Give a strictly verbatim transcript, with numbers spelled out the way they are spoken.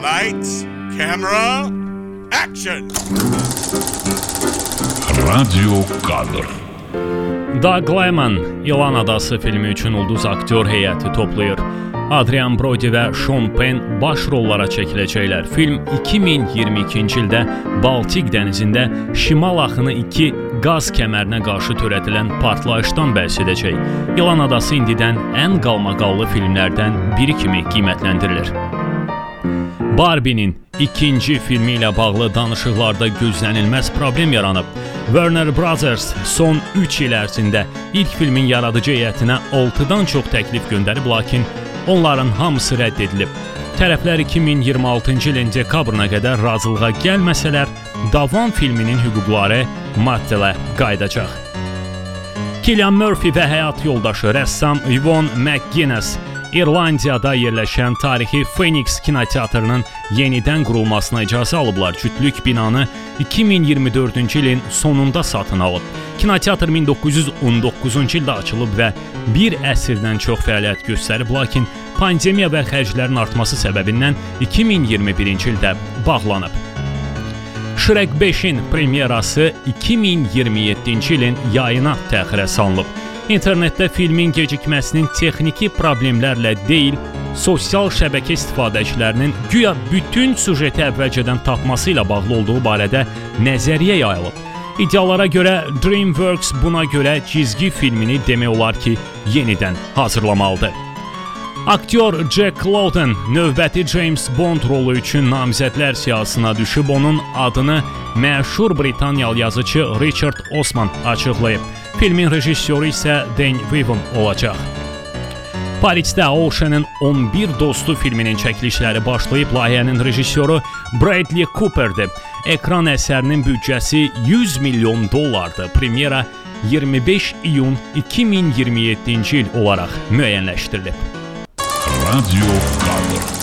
Lights, camera, action! Radio kadr. Doug Liman İlan Adası filmi üçün ulduz aktyor heyəti toplayır. Adrian Brody və Sean Penn baş rollara çəkiləcəklər. Film iki min iyirmi ikinci ildə Baltik dənizində şimal axını iki qaz kəmərinə qarşı törədilən partlayışdan bəhs edəcək. İlan Adası indidən ən qalmaqallı filmlərdən biri kimi qiymətləndirilir. Barbie'nin ikinci filmi ilə bağlı danışıqlarda gözlənilməz problem yaranıb. Warner Brothers son üç il ərzində ilk filmin yaradıcı heyətinə altıdan çox təklif göndərib, lakin onların hamısı rədd edilib. Tərəflər iki min iyirmi altıncı ilin dekabrına qədər razılığa gəlməsələr, davam filminin hüquqları Mattel'ə qayıdacaq. Cillian Murphy və həyat yoldaşı rəssam Yvonne McGuinness İrlandiyada yerləşən tarixi Phoenix kinoteatrının yenidən qurulmasına icazə alıblar. Cütlük binanı iki min iyirmi dördüncü ilin sonunda satın alıb. Kinoteatr min doqquz yüz on doqquzuncu ildə açılıb və bir əsrdən çox fəaliyyət göstərib, lakin pandemiya və xərclərin artması səbəbindən iki min iyirmi birinci ildə bağlanıb. Shrek beşin premyerası iki min iyirmi yeddinci ilin yayına təxirə salınıb. İnternetdə filmin gecikməsinin texniki problemlərlə deyil, sosial şəbəkə istifadəçilərinin güya bütün süjeti əvvəlcədən tapması ilə bağlı olduğu barədə nəzəriyyə yayılıb. İddialara görə DreamWorks buna görə cizgi filmini demək olar ki, yenidən hazırlamalıdır. Aktyor Jack Lawton növbəti James Bond rolu üçün namizədlər siyahısına düşüb, onun adını məşhur Britaniyalı yazıcı Richard Osman açıqlayıb. Filmin rejissoru isə Dan Weaven olacaq. Parisdə Ocean'ın on bir dostu filminin çəkilişləri başlayıb, layihənin rejissoru Bradley Cooper'dir. Ekran əsərinin büdcəsi yüz milyon dollardır. Premyera iyirmi beş iyun iki min iyirmi yeddinci il olaraq müəyyənləşdirilib. Radio kadr.